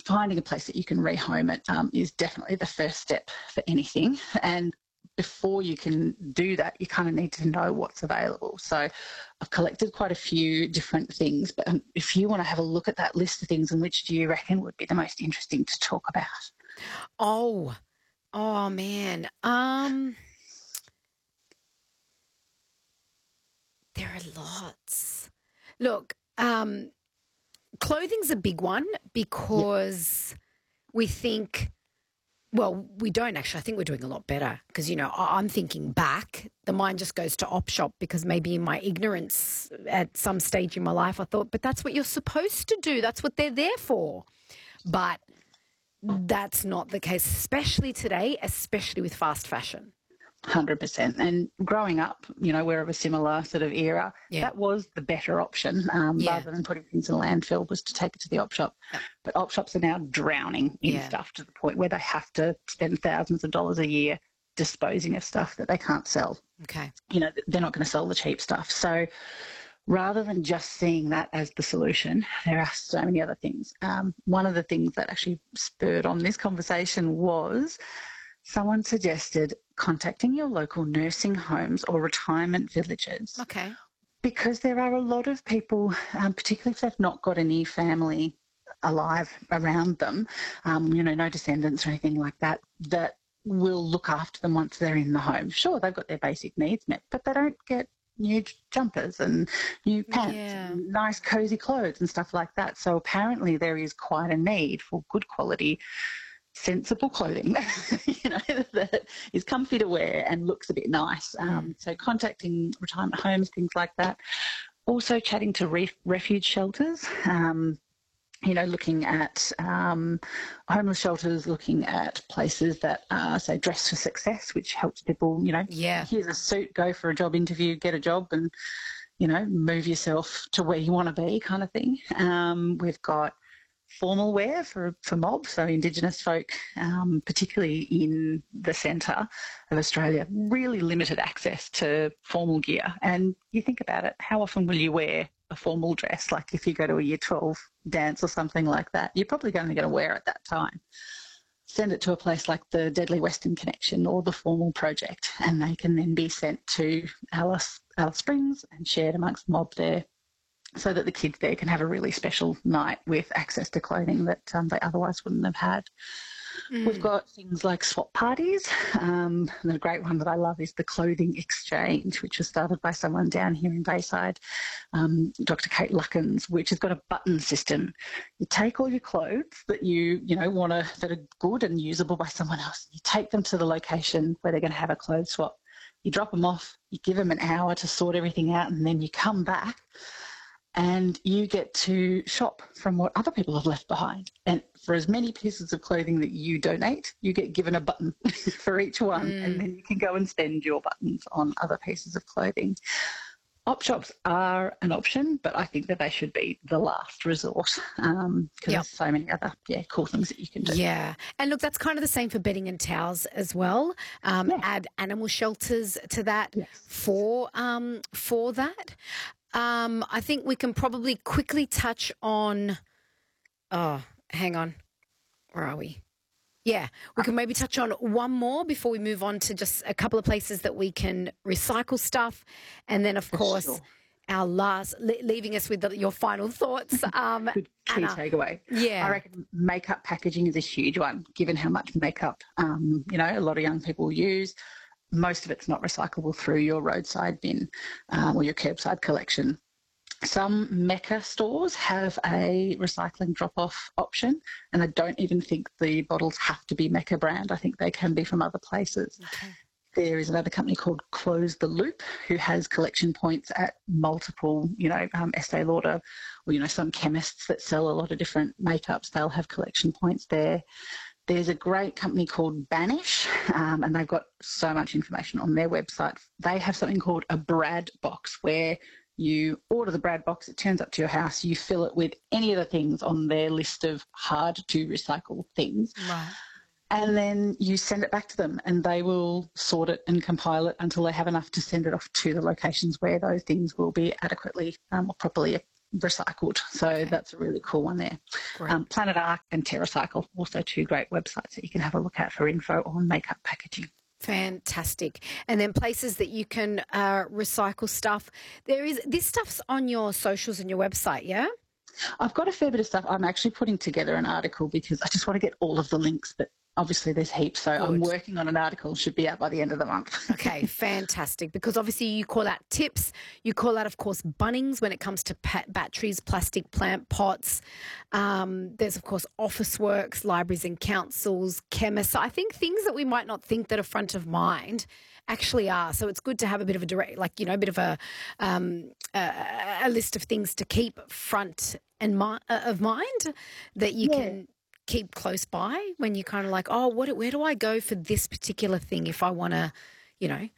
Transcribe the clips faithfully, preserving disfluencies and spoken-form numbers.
finding a place that you can rehome it um, is definitely the first step for anything. And before you can do that, you kind of need to know what's available. So I've collected quite a few different things, but um, if you want to have a look at that list of things, and which do you reckon would be the most interesting to talk about? Oh, oh man. Um, there are lots. Look, um, clothing's a big one because yep. we think, well, we don't actually. I think we're doing a lot better because, you know, I'm thinking back. The mind just goes to op shop because maybe in my ignorance at some stage in my life I thought, but that's what you're supposed to do. That's what they're there for. But that's not the case, especially today, especially with fast fashion. one hundred percent. And growing up, you know, we're of a similar sort of era. Yeah. That was the better option um, yeah. rather than putting things in a landfill, was to take it to the op shop. Yeah. But op shops are now drowning in yeah. stuff to the point where they have to spend thousands of dollars a year disposing of stuff that they can't sell. Okay. You know, they're not going to sell the cheap stuff. So rather than just seeing that as the solution, there are so many other things. Um, one of the things that actually spurred on this conversation was someone suggested contacting your local nursing homes or retirement villages. Okay. Because there are a lot of people, um, particularly if they've not got any family alive around them, um, you know, no descendants or anything like that, that will look after them once they're in the home. Sure, they've got their basic needs met, but they don't get new jumpers and new pants yeah. and nice cozy clothes and stuff like that. So apparently there is quite a need for good quality, sensible clothing, you know, that is comfy to wear and looks a bit nice. Um, so contacting retirement homes, things like that. Also chatting to ref- refuge shelters, um, you know, looking at um, homeless shelters, looking at places that are, say, Dress for Success, which helps people, you know, yeah. here's a suit, go for a job interview, get a job and, you know, move yourself to where you want to be kind of thing. Um, we've got formal wear for, for mobs, so Indigenous folk, um, particularly in the centre of Australia, really limited access to formal gear. And you think about it, how often will you wear a formal dress? Like if you go to a year twelve dance or something like that, you're probably only going to wear it that time. Send it to a place like the Deadly Western Connection or the Formal Project, and they can then be sent to Alice, Alice Springs and shared amongst mob there, so that the kids there can have a really special night with access to clothing that um, they otherwise wouldn't have had. Mm. We've got things like swap parties. Um, the great one that I love is the Clothing Exchange, which was started by someone down here in Bayside, um, Doctor Kate Luckens, which has got a button system. You take all your clothes that you, you know, want to, that are good and usable by someone else. You take them to the location where they're going to have a clothes swap. You drop them off, you give them an hour to sort everything out, and then you come back and you get to shop from what other people have left behind. And for as many pieces of clothing that you donate, you get given a button for each one, mm. and then you can go and spend your buttons on other pieces of clothing. Op shops are an option, but I think that they should be the last resort because um, yep. there's so many other yeah cool things that you can do. Yeah. And look, that's kind of the same for bedding and towels as well. Um, yeah. Add animal shelters to that yes. for um, for that. Um, I think we can probably quickly touch on, oh, hang on, where are we? Yeah, we can maybe touch on one more before we move on to just a couple of places that we can recycle stuff. And then, of course, sure. our last, le- leaving us with the, your final thoughts. Um, Good key Anna. takeaway. Yeah. I reckon makeup packaging is a huge one, given how much makeup, um, you know, a lot of young people use. Most of it's not recyclable through your roadside bin um, or your curbside collection. Some Mecca stores have a recycling drop-off option, and I don't even think the bottles have to be Mecca brand. I think they can be from other places. Okay. There is another company called Close the Loop who has collection points at multiple, you know, um, Estee Lauder or, you know, some chemists that sell a lot of different makeups. They'll have collection points there. There's a great company called Banish, um, and they've got so much information on their website. They have something called a Brad box where you order the Brad box, it turns up to your house, you fill it with any of the things on their list of hard to recycle things. Right. And then you send it back to them and they will sort it and compile it until they have enough to send it off to the locations where those things will be adequately um, or properly recycled. So Okay. that's a really cool one there. Great. Um, Planet Ark and TerraCycle, also two great websites that you can have a look at for info on makeup packaging. Fantastic. And then places that you can uh, recycle stuff. There is this stuff's on your socials and your website, yeah? I've got a fair bit of stuff. I'm actually putting together an article because I just want to get all of the links, but obviously there's heaps. So I'm Good. working on an article, should be out by the end of the month. Okay, fantastic. Because obviously you call out tips. You call out, of course, Bunnings when it comes to pa- batteries, plastic plant pots. Um, there's, of course, Officeworks, libraries and councils, chemists. I think things that we might not think that are front of mind actually are. So it's good to have a bit of a direct, like, you know, a bit of a, um, a, a list of things to keep front and mi- uh, of mind that you Yeah. can keep close by when you're kind of like, oh, what, where do I go for this particular thing if I want to, you know,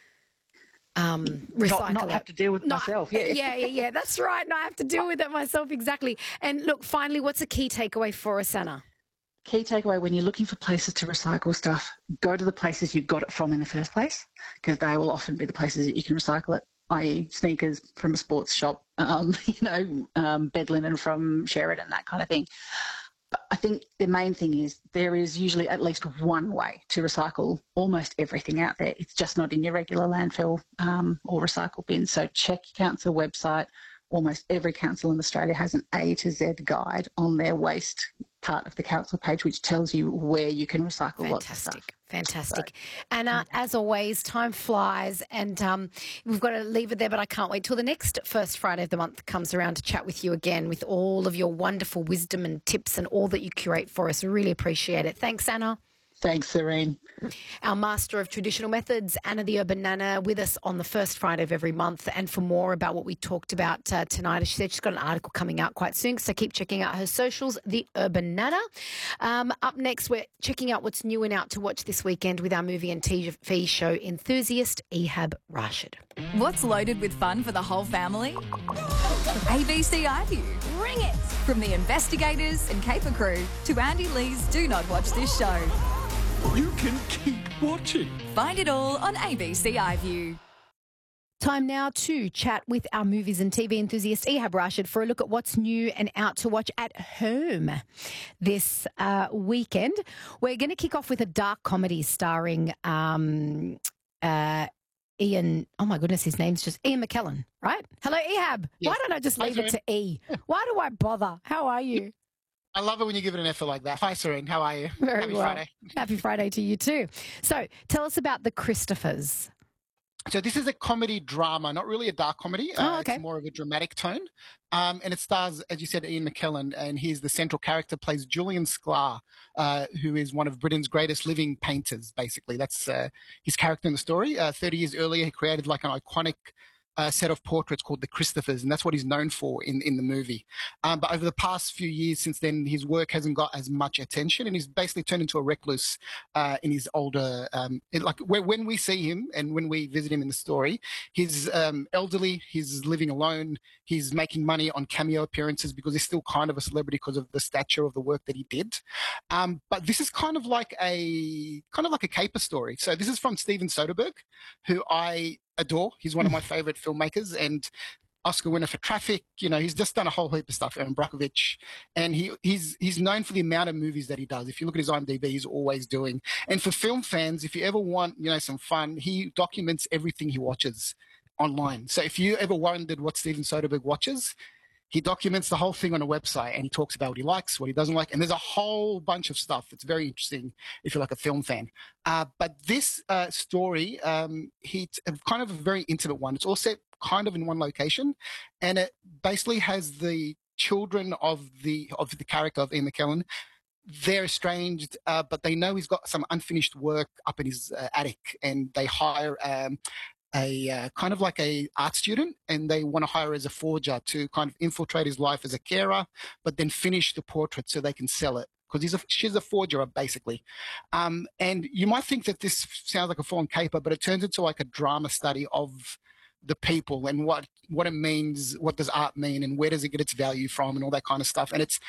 um, recycle Not, not it? have to deal with Not- myself. Yeah. yeah, yeah, yeah. That's right. Not have to deal with it myself. Exactly. And look, finally, what's a key takeaway for us, Anna? Key takeaway, when you're looking for places to recycle stuff, go to the places you got it from in the first place, because they will often be the places that you can recycle it, that is sneakers from a sports shop, um, you know, um, bed linen from Sheridan, that kind of thing. But I think the main thing is there is usually at least one way to recycle almost everything out there. It's just not in your regular landfill um, or recycle bin. So check your council website. Almost every council in Australia has an A to Z guide on their waste part of the council page, which tells you where you can recycle lots of stuff. Fantastic. Fantastic. Anna, as always, time flies and um, we've got to leave it there, but I can't wait till the next first Friday of the month comes around to chat with you again with all of your wonderful wisdom and tips and all that you curate for us. We really appreciate it. Thanks, Anna. Thanks, Serene. Our master of traditional methods, Anna the Urban Nana, with us on the first Friday of every month. And for more about what we talked about uh, tonight, she said she's got an article coming out quite soon, so keep checking out her socials, The Urban Nana. Um, up next, we're checking out what's new and out to watch this weekend with our movie and T V show enthusiast, Ehab Rashid. What's loaded with fun for the whole family? A B C iView. Bring it! From the investigators and caper crew to Andy Lee's Do Not Watch This Show. You can keep watching. Find it all on A B C iView. Time now to chat with our movies and T V enthusiast Ehab Rashid for a look at what's new and out to watch at home this uh, weekend. We're going to kick off with a dark comedy starring um, uh, Ian. Oh my goodness, his name's just Ian McKellen, right? Hello, Ehab. Yes. Why don't I just Hi, leave it to E? Why do I bother? How are you? I love it when you give it an effort like that. Hi, Serene. How are you? Very Happy well. Friday. Happy Friday to you too. So tell us about the Christophers. So this is a comedy drama, not really a dark comedy. Oh, Uh, okay. It's more of a dramatic tone. Um, and it stars, as you said, Ian McKellen, and he's the central character, plays Julian Sklar, uh, who is one of Britain's greatest living painters, basically. That's uh, his character in the story. Uh, thirty years earlier, he created like an iconic uh, set of portraits called the Christophers, and that's what he's known for in, in the movie. Um, but over the past few years since then, his work hasn't got as much attention, and he's basically turned into a recluse uh, in his older, um, in, like when when we see him and when we visit him in the story, he's um, elderly, he's living alone, he's making money on cameo appearances because he's still kind of a celebrity because of the stature of the work that he did. Um, but this is kind of like a kind of like a caper story. So this is from Steven Soderbergh, who I adore. He's one of my favorite filmmakers and Oscar winner for Traffic. You know, he's just done a whole heap of stuff, Aaron Brockovich, and he he's he's known for the amount of movies that he does. If you look at his IMDb, he's always doing. And for film fans, if you ever want, you know, some fun, he documents everything he watches online. So if you ever wondered what Steven Soderbergh watches, he documents the whole thing on a website and he talks about what he likes, what he doesn't like. And there's a whole bunch of stuff. It's very interesting if you're like a film fan. Uh, but this uh, story, um, he's kind of a very intimate one. It's all set kind of in one location. And it basically has the children of the of the character of Ian McKellen. They're estranged, uh, but they know he's got some unfinished work up in his uh, attic. And they hire... Um, a uh, kind of like a art student, and they want to hire her as a forger to kind of infiltrate his life as a carer, but then finish the portrait so they can sell it because he's a, she's a forger basically. Um, and you might think that this sounds like a full-on caper, but it turns into like a drama study of the people and what what it means, what does art mean, and where does it get its value from, and all that kind of stuff. And it's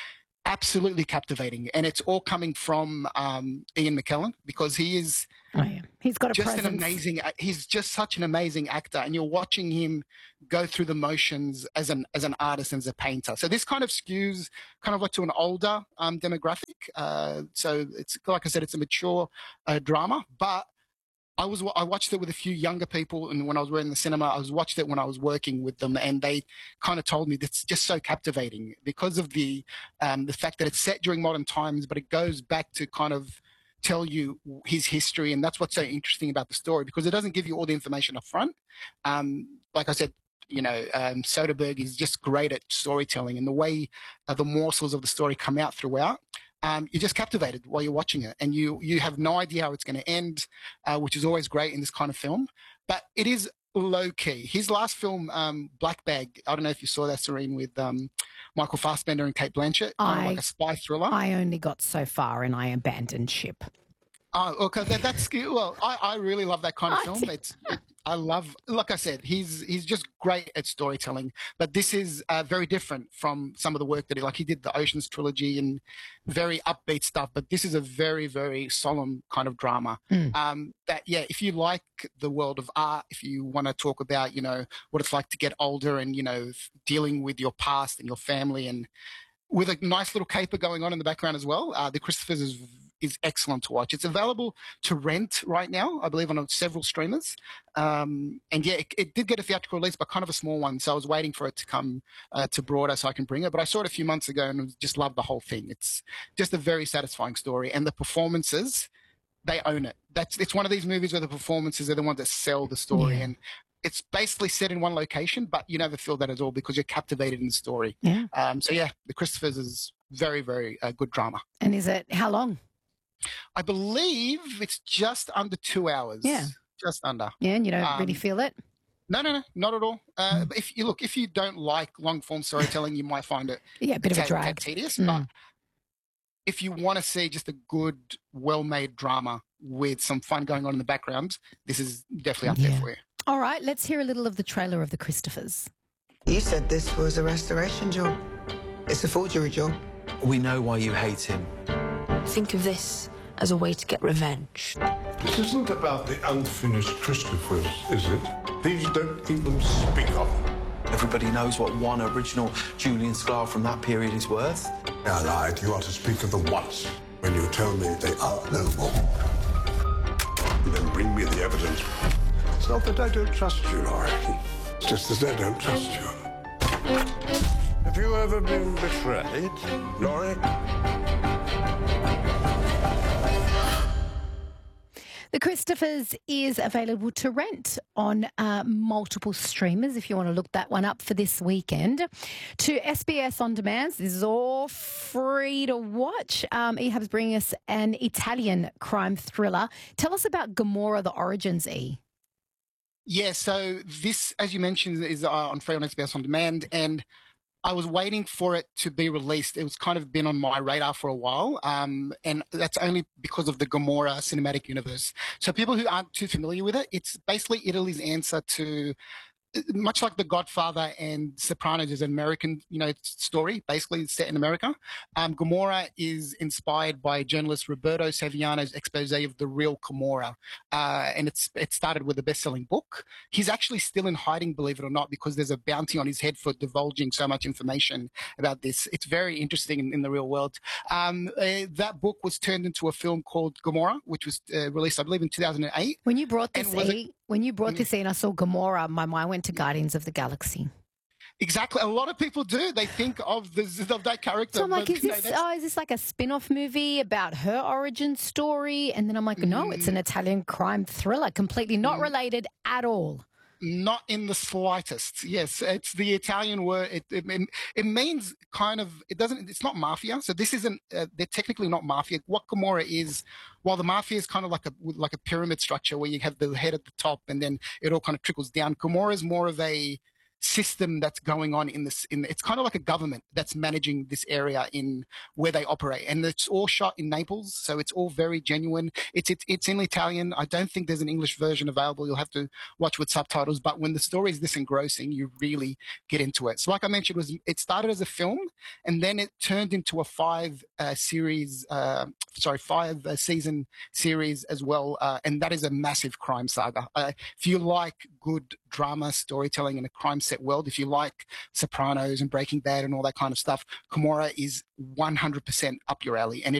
absolutely captivating, and it's all coming from um, Ian McKellen, because he is Oh, yeah. He's got a just presence. an amazing. He's just such an amazing actor, and you're watching him go through the motions as an as an artist and as a painter. So this kind of skews kind of like to an older um, demographic. Uh, so it's like I said, it's a mature uh, drama, but I was I watched it with a few younger people, and when I was in the cinema, I was watched it when I was working with them, and they kind of told me that's just so captivating because of the um, the fact that it's set during modern times, but it goes back to kind of tell you his history, and that's what's so interesting about the story, because it doesn't give you all the information up front. Um, like I said, you know, um, Soderbergh is just great at storytelling, and the way uh, the morsels of the story come out throughout. Um, you're just captivated while you're watching it, and you you have no idea how it's going to end, uh, which is always great in this kind of film. But it is low key. His last film, um, Black Bag, I don't know if you saw that, Serene, with um, Michael Fassbender and Kate Blanchett, kind I, of like a spy thriller. I only got so far and I abandoned ship. Oh, okay, that, that's well. I, I really love that kind of I film. did. It's it, I love, like I said, he's he's just great at storytelling. But this is uh, very different from some of the work that he like. He did the Ocean's trilogy and very upbeat stuff. But this is a very very solemn kind of drama. Mm. Um, that yeah, if you like the world of art, if you want to talk about you know what it's like to get older and you know dealing with your past and your family, and with a nice little caper going on in the background as well, uh, the Christophers is is excellent to watch. It's available to rent right now, I believe, on several streamers. Um, and yeah, it, it did get a theatrical release, but kind of a small one. So I was waiting for it to come uh, to broader so I can bring it. But I saw it a few months ago and just loved the whole thing. It's just a very satisfying story. And the performances, they own it. That's It's one of these movies where the performances are the ones that sell the story. Yeah. And it's basically set in one location, but you never feel that at all because you're captivated in the story. Yeah. Um, so yeah, The Christophers is very, very uh, good drama. And is it how long? I believe it's just under two hours. Yeah. Just under. Yeah, and you don't Um, really feel it? No, no, no, not at all. Uh, but if you look, if you don't like long form storytelling, you might find it Yeah, a bit of a tad- drag. tad tedious. Mm. But if you want to see just a good, well-made drama with some fun going on in the background, this is definitely up Yeah. there for you. All right, let's hear a little of the trailer of The Christophers. You said this was a restoration job. It's a forgery job. We know why you hate him. Think of this as a way to get revenge. This isn't about the unfinished Christophers, is it? These don't even speak of them. Everybody knows what one original Julian Sklar from that period is worth. I lied. You are to speak of them once. When you tell me they are no more, then bring me the evidence. It's not that I don't trust you, Laurie. It's just that I don't trust you. Have you ever been betrayed, Laurie? The Christophers is available to rent on uh, multiple streamers if you want to look that one up for this weekend. To S B S On Demand, this is all free to watch. Um, Ehab's bringing us an Italian crime thriller. Tell us about Gomorrah, the origins, E. Yeah, so this, as you mentioned, is uh, on free on S B S On Demand, and I was waiting for it to be released. It was kind of been on my radar for a while, um, and that's only because of the Gomorrah cinematic universe. So people who aren't too familiar with it, it's basically Italy's answer to, much like The Godfather and Sopranos is an American, you know, story, basically set in America. Um, Gomorrah is inspired by journalist Roberto Saviano's expose of the real Gomorrah, uh, and it's it started with a best-selling book. He's actually still in hiding, believe it or not, because there's a bounty on his head for divulging so much information about this. It's very interesting in, in the real world. Um, uh, that book was turned into a film called Gomorrah, which was uh, released, I believe, in two thousand eight. When you brought this, And was E, when you brought Mm. this in, I saw Gomorrah. My mind went to Guardians of the Galaxy. Exactly. A lot of people do. They think of, the, of that character. So I'm like, but is no, this that's- oh, is this like a spin-off movie about her origin story? And then I'm like, no, it's an Italian crime thriller, completely not related at all. Not in the slightest. Yes, it's the Italian word. It, it it means kind of. It doesn't. It's not mafia. So this isn't. Uh, they're technically not mafia. What Gomorrah is, while the mafia is kind of like a like a pyramid structure where you have the head at the top and then it all kind of trickles down. Gomorrah is more of a system that's going on in this. In it's kind of like a government that's managing this area in where they operate, and it's all shot in Naples, so it's all very genuine. It's it's it's in Italian. I don't think there's an English version available. You'll have to watch with subtitles. But when the story is this engrossing, you really get into it. So, like I mentioned, it was it started as a film, and then it turned into a five uh, series, uh, sorry, five uh, season series as well, uh, and that is a massive crime saga. Uh, if you like good drama storytelling in a crime set world, if you like Sopranos and Breaking Bad and all that kind of stuff, Gomorrah is one hundred percent up your alley, and it